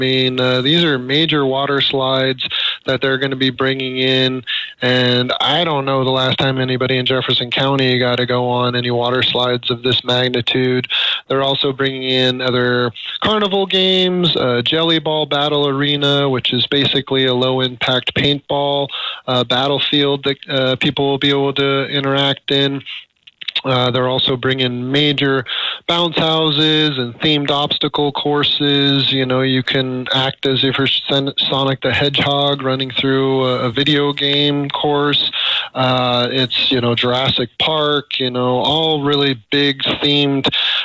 mean, these are major water slides that they're going to be bringing in, and I don't know the last time anybody in Jefferson County got to go on any water slides of this magnitude. They're also bringing in other carnival games, Jelly Ball Battle Arena, which is basically a low-impact paintball battlefield that people will be able to interact in. They're also bringing major bounce houses and themed obstacle courses. You know, you can act as if you're Sonic the Hedgehog running through a video game course. It's, Jurassic Park, all really big themed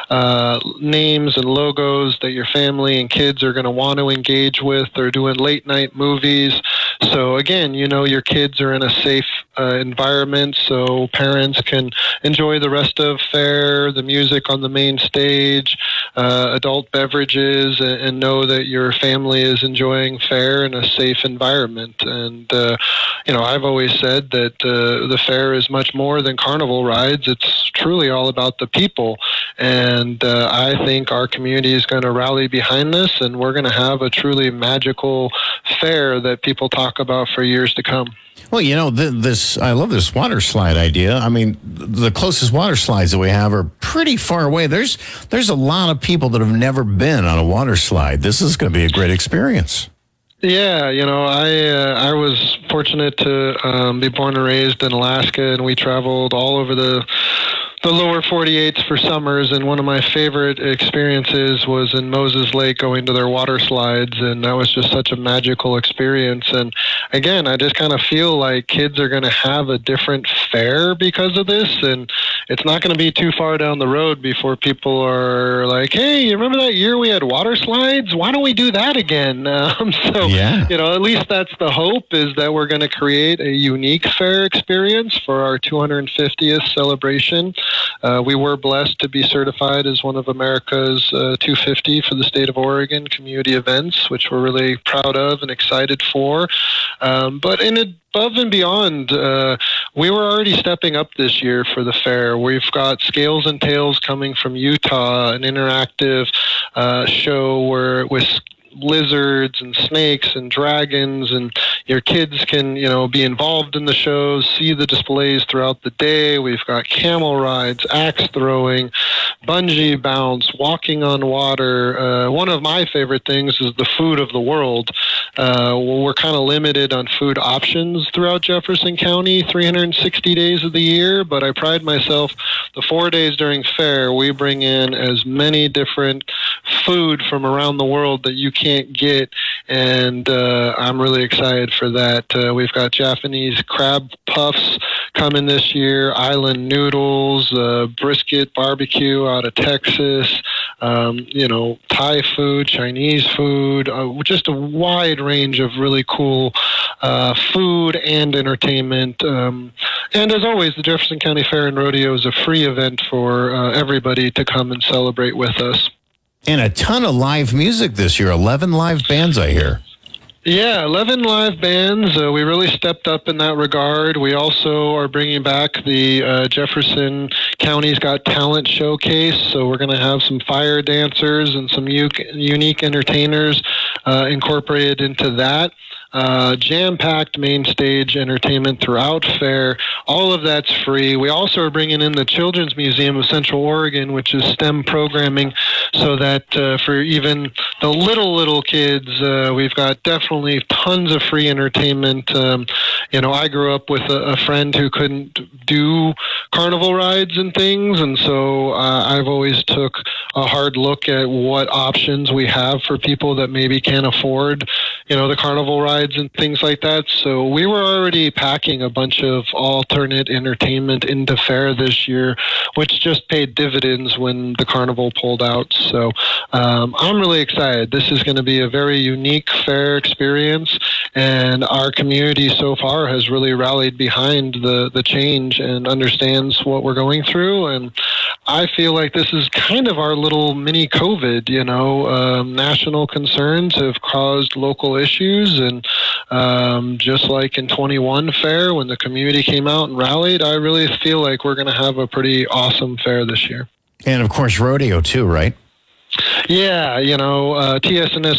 names and logos that your family and kids are going to want to engage with. They're doing late night movies. So again, your kids are in a safe environment, so parents can enjoy the rest of fair, the music on the main stage, adult beverages, and know that your family is enjoying fair in a safe environment. And, I've always said that the fair is much more than carnival rides. It's truly all about the people. And I think our community is going to rally behind this, and we're going to have a truly magical fair that people talk about for years to come. Well, I love this water slide idea. I mean, the closest water slides that we have are pretty far away. There's a lot of people that have never been on a water slide. This is going to be a great experience. Yeah, I was fortunate to be born and raised in Alaska, and we traveled all over the lower 48s for summers, and one of my favorite experiences was in Moses Lake going to their water slides, and that was just such a magical experience. And again, I just kind of feel like kids are going to have a different fair because of this, and it's not going to be too far down the road before people are like, hey, you remember that year we had water slides? Why don't we do that again? At least that's the hope, is that we're going to create a unique fair experience for our 250th celebration. We were blessed to be certified as one of America's 250 for the state of Oregon community events, which we're really proud of and excited for. But above and beyond, we were already stepping up this year for the fair. We've got Scales and Tales coming from Utah, an interactive show with lizards and snakes and dragons, and your kids can, be involved in the shows, see the displays throughout the day. We've got camel rides, axe throwing, bungee bounce, walking on water. One of my favorite things is the food of the world. We're kind of limited on food options throughout Jefferson County 360 days of the year, but I pride myself the 4 days during fair, we bring in as many different food from around the world that you can't get, and I'm really excited for that. We've got Japanese crab puffs coming this year, island noodles, brisket barbecue out of Texas, Thai food, Chinese food, just a wide range of really cool food and entertainment. And as always, the Jefferson County Fair and Rodeo is a free event for everybody to come and celebrate with us. And a ton of live music this year, 11 live bands, I hear. Yeah, 11 live bands. We really stepped up in that regard. We also are bringing back the Jefferson County's Got Talent Showcase, so we're going to have some fire dancers and some unique entertainers incorporated into that. Jam-packed main stage entertainment throughout fair. All of that's free. We also are bringing in the Children's Museum of Central Oregon, which is STEM programming, so that for even the little kids, we've got definitely tons of free entertainment. I grew up with a friend who couldn't do carnival rides and things, and so I've always took a hard look at what options we have for people that maybe can't afford, the carnival rides and things like that. So we were already packing a bunch of alternate entertainment into fair this year, which just paid dividends when the carnival pulled out. So I'm really excited. This is going to be a very unique fair experience, and our community so far has really rallied behind the change and understands what we're going through. And I feel like this is kind of our little mini COVID. National concerns have caused local issues, and just like in 21 fair, when the community came out and rallied, I really feel like we're going to have a pretty awesome fair this year. And of course, rodeo too, right? Yeah, TS&S